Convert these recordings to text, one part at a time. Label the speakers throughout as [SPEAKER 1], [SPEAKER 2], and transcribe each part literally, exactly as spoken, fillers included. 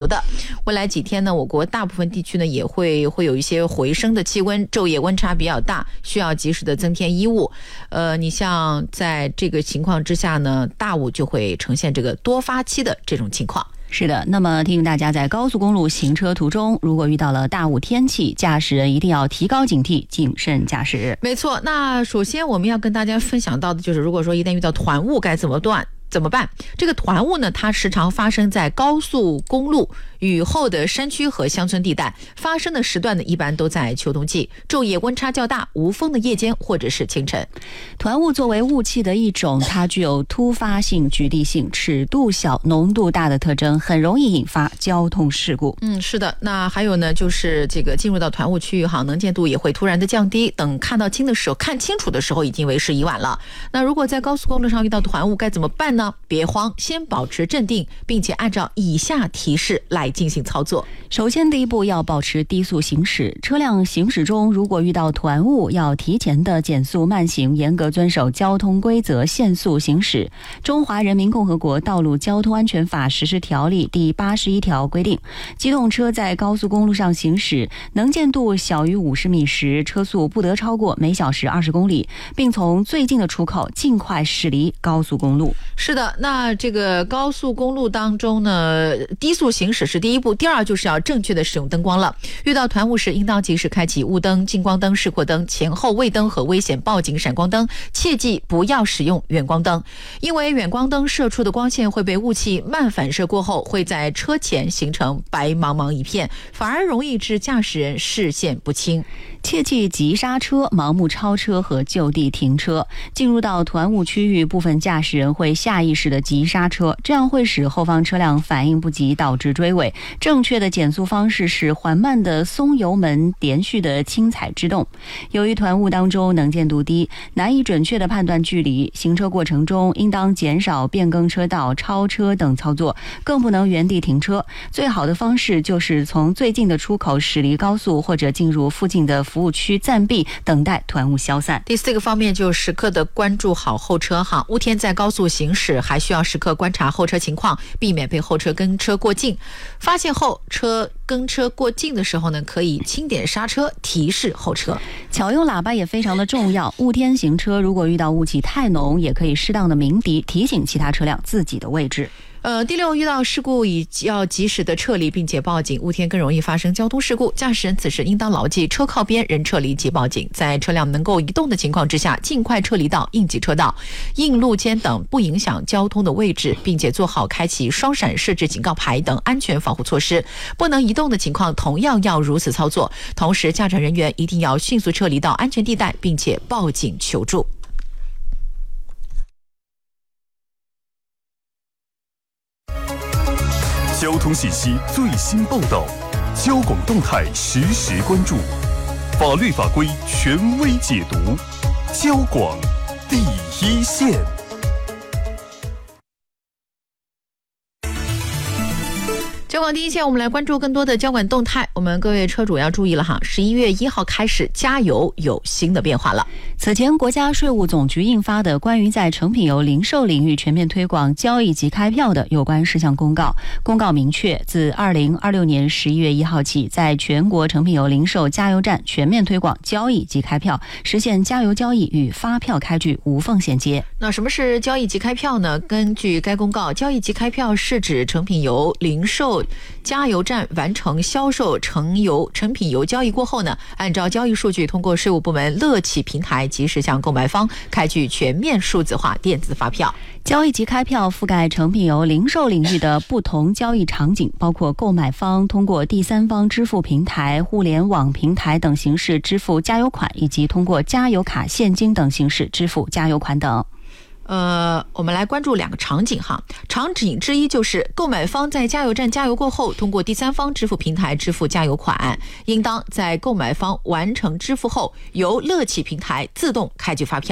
[SPEAKER 1] 的。未来几天呢，我国大部分地区呢也会会有一些回升的气温，昼夜温差比较大，需要及时的增添衣物。呃，你像在这个情况之下呢，大雾就会呈现这个多发期的这种情况。
[SPEAKER 2] 是的，那么提醒大家，在高速公路行车途中，如果遇到了大雾天气，驾驶人一定要提高警惕，谨慎驾驶。
[SPEAKER 1] 没错，那首先我们要跟大家分享到的就是，如果说一旦遇到团雾该怎么断怎么办？这个团雾呢，它时常发生在高速公路、雨后的山区和乡村地带，发生的时段呢，一般都在秋冬季，昼夜温差较大，无风的夜间或者是清晨。
[SPEAKER 2] 团雾作为雾气的一种，它具有突发性、局地性、尺度小、浓度大的特征，很容易引发交通事故。
[SPEAKER 1] 嗯，是的。那还有呢，就是这个进入到团雾区域哈，能见度也会突然的降低，等看到清的时候，看清楚的时候，已经为时已晚了。那如果在高速公路上遇到团雾，该怎么办呢？别慌，先保持镇定，并且按照以下提示来进行操作。
[SPEAKER 2] 首先，第一步要保持低速行驶。车辆行驶中，如果遇到团雾，要提前的减速慢行，严格遵守交通规则，限速行驶。中华人民共和国道路交通安全法实施条例第八十一条规定，机动车在高速公路上行驶，能见度小于五十米时，车速不得超过每小时二十公里，并从最近的出口尽快驶离高速公路。
[SPEAKER 1] 是的，那这个高速公路当中呢，低速行驶是第一步，第二就是要正确的使用灯光了。遇到团雾时，应当及时开启雾灯、近光灯、示廓灯、前后卫灯和危险报警闪光灯，切记不要使用远光灯，因为远光灯射出的光线会被雾气慢反射过后，会在车前形成白茫茫一片，反而容易致驾驶人视线不清。
[SPEAKER 2] 切忌急刹车、盲目超车和就地停车。进入到团雾区域，部分驾驶人会下意识的急刹车，这样会使后方车辆反应不及，导致追尾。正确的减速方式是缓慢的松油门，连续的轻踩制动。由于团雾当中能见度低，难以准确的判断距离，行车过程中应当减少变更车道、超车等操作，更不能原地停车。最好的方式就是从最近的出口驶离高速，或者进入附近的服务区暂避，等待团雾消散。
[SPEAKER 1] 第四个方面就时刻的关注好后车哈，雾天在高速行驶，还需要时刻观察后车情况，避免被后车跟车过近。发现后车跟车过近的时候呢，可以轻点刹车，提示后车。
[SPEAKER 2] 巧用喇叭也非常的重要。雾天行车，如果遇到雾气太浓，也可以适当的鸣笛，提醒其他车辆自己的位置。
[SPEAKER 1] 呃，第六，遇到事故已要及时的撤离并且报警。雾天更容易发生交通事故，驾驶人此时应当牢记车靠边，人撤离即报警。在车辆能够移动的情况之下，尽快撤离到应急车道、应路肩等不影响交通的位置，并且做好开启双闪设置警告牌等安全防护措施。不能移动的情况同样要如此操作。同时，驾车人员一定要迅速撤离到安全地带，并且报警求助。
[SPEAKER 3] 交通信息最新报道，交广动态实时关注，法律法规权威解读，交广第一线。
[SPEAKER 1] 交广第一线，我们来关注更多的交管动态。我们各位车主要注意了哈，十一月一号开始，加油有新的变化了。
[SPEAKER 2] 此前，国家税务总局印发的关于在成品油零售领域全面推广交易及开票的有关事项公告，公告明确，自二零二六年十一月一号起，在全国成品油零售加油站全面推广交易及开票，实现加油交易与发票开具无缝衔接。
[SPEAKER 1] 那什么是交易及开票呢？根据该公告，交易及开票是指成品油零售加油站完成销售成油成品油交易过后呢，按照交易数据通过税务部门乐企平台及时向购买方开具全面数字化电子发票。
[SPEAKER 2] 交易及开票覆盖成品油零售领域的不同交易场景，包括购买方通过第三方支付平台、互联网平台等形式支付加油款，以及通过加油卡、现金等形式支付加油款等。
[SPEAKER 1] 呃，我们来关注两个场景哈。场景之一就是购买方在加油站加油过后，通过第三方支付平台支付加油款，应当在购买方完成支付后，由乐企平台自动开具发票。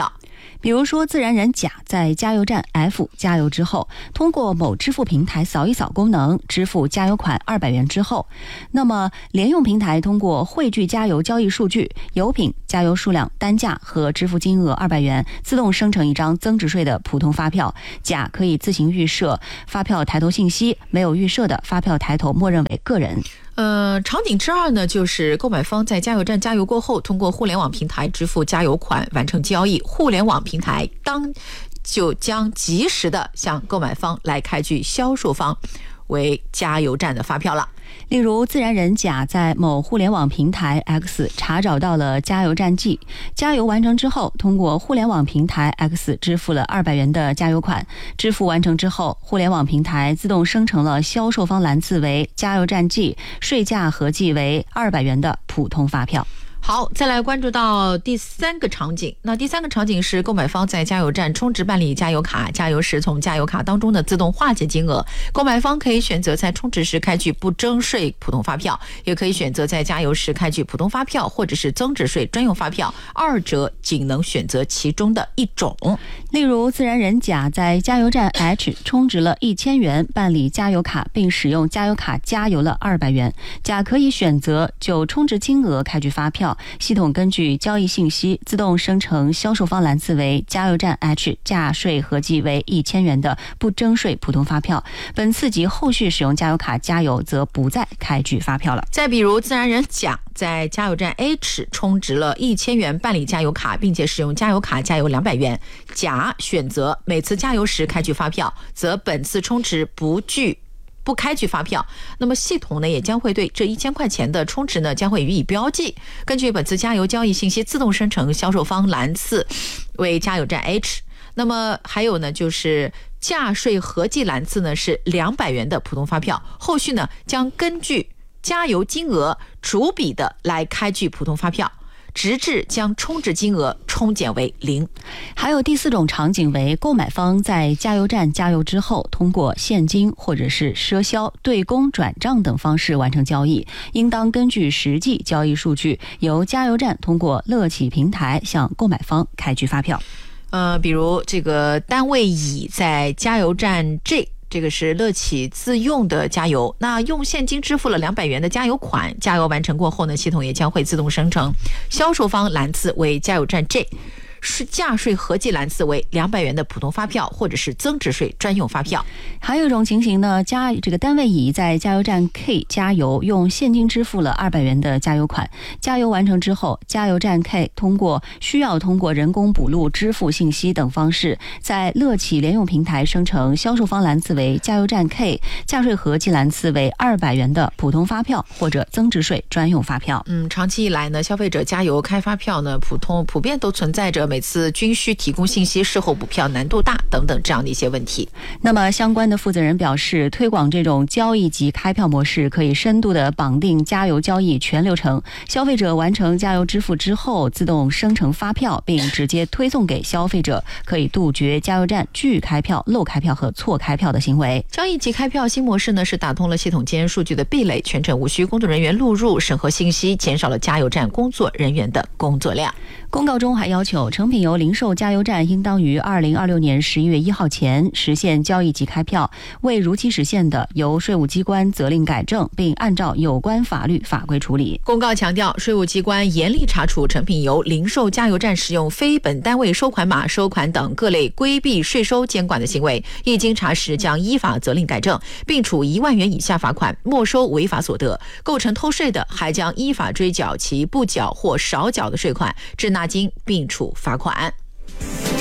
[SPEAKER 2] 比如说，自然人甲在加油站 F 加油之后，通过某支付平台扫一扫功能支付加油款二百元之后，那么联用平台通过汇聚加油交易数据、油品、加油数量、单价和支付金额二百元，自动生成一张增值税的普通发票。甲可以自行预设发票抬头信息，没有预设的发票抬头默认为个人。
[SPEAKER 1] 呃，场景之二呢，就是购买方在加油站加油过后，通过互联网平台支付加油款完成交易，互联网平台当就将及时的向购买方来开具销售方为加油站的发票了。
[SPEAKER 2] 例如，自然人甲在某互联网平台 X 查找到了加油站 G， 加油完成之后，通过互联网平台 X 支付了二百元的加油款。支付完成之后，互联网平台自动生成了销售方栏次为加油站 G， 税价合计为二百元的普通发票。
[SPEAKER 1] 好，再来关注到第三个场景。那第三个场景是购买方在加油站充值办理加油卡，加油时从加油卡当中的自动化解金额。购买方可以选择在充值时开具不征税普通发票，也可以选择在加油时开具普通发票或者是增值税专用发票，二者仅能选择其中的一种。
[SPEAKER 2] 例如，自然人甲在加油站 H 充值了一千元办理加油卡，并使用加油卡加油了二百元，甲可以选择就充值金额开具发票，系统根据交易信息自动生成销售方栏次为加油站 H 价税合计为一千元的不征税普通发票。本次及后续使用加油卡加油则不再开具发票了。
[SPEAKER 1] 再比如，自然人甲在加油站 H 充值了一千元办理加油卡，并且使用加油卡加油两百元，甲选择每次加油时开具发票，则本次充值不具不开具发票，那么系统呢也将会对这一千块钱的充值呢将会予以标记。根据本次加油交易信息自动生成销售方栏次为加油站 H。那么还有呢，就是价税合计栏次呢是两百元的普通发票，后续呢将根据加油金额逐笔的来开具普通发票，直至将充值金额冲减为零。
[SPEAKER 2] 还有第四种场景为购买方在加油站加油之后，通过现金或者是赊销、对公转账等方式完成交易，应当根据实际交易数据，由加油站通过乐企平台向购买方开具发票。
[SPEAKER 1] 呃，比如这个单位乙在加油站 J，这个是乐企自用的加油，那用现金支付了两百元的加油款，加油完成过后呢，系统也将会自动生成销售方栏次为加油站 J， 是价税合计栏次为两百元的普通发票或者是增值税专用发票。
[SPEAKER 2] 还有一种情形呢，加这个单位乙在加油站 K 加油，用现金支付了二百元的加油款，加油完成之后，加油站 K 通过需要通过人工补录支付信息等方式，在乐企联用平台生成销售方栏次为加油站 K， 价税合计栏次为二百元的普通发票或者增值税专用发票。
[SPEAKER 1] 嗯，长期以来呢，消费者加油开发票呢，普通普遍都存在着每次均需提供信息、事后补票难度大等等这样的一些问题。
[SPEAKER 2] 那么相关的负责人表示，推广这种交易及开票模式，可以深度的绑定加油交易全流程。消费者完成加油支付之后，自动生成发票，并直接推送给消费者，可以杜绝加油站拒开票、漏开票和错开票的行为。
[SPEAKER 1] 交易及开票新模式呢，是打通了系统间数据的壁垒，全程无需工作人员录入审核信息，减少了加油站工作人员的工作量。
[SPEAKER 2] 公告中还要求，成品油零售加油站应当于二零二六年十一月一号前实现交易及开票，未如期实现的，由税务机关责令改正，并按照有关法律法规处理。
[SPEAKER 1] 公告强调，税务机关严厉查处成品油零售加油站使用非本单位收款码收款等各类规避税收监管的行为，一经查实将依法责令改正，并处一万元以下罚款，没收违法所得。构成偷税的，还将依法追缴其不缴或少缴的税款、滞纳金，并处罚款。